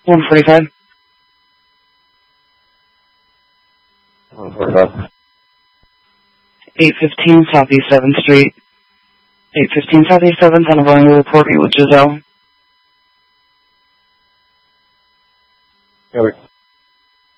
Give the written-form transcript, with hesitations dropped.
145. 145. 815 Southeast 7th Street. 815 Southeast 7th, on a volume report you with Giselle. Over.